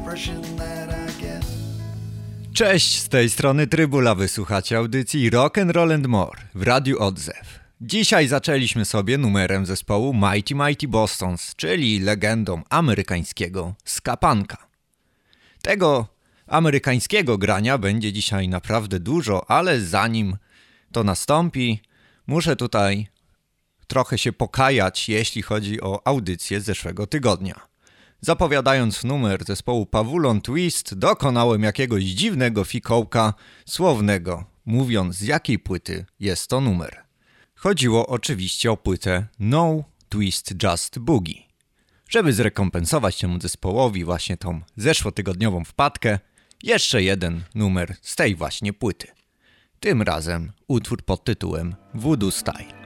Cześć, z tej strony Trybula, wysłuchacie audycji Rock and Roll and More w Radiu Odzew. Dzisiaj zaczęliśmy sobie numerem zespołu Mighty Mighty Bostons, czyli legendą amerykańskiego ska punka. Tego amerykańskiego grania będzie dzisiaj naprawdę dużo, ale zanim to nastąpi, muszę tutaj trochę się pokajać, jeśli chodzi o audycję z zeszłego tygodnia. Zapowiadając numer zespołu Pavulon Twist, dokonałem jakiegoś dziwnego fikołka słownego, mówiąc z jakiej płyty jest to numer. Chodziło oczywiście o płytę No Twist Just Boogie. Żeby zrekompensować temu zespołowi właśnie tą zeszłotygodniową wpadkę, jeszcze jeden numer z tej właśnie płyty. Tym razem utwór pod tytułem Voodoo Style.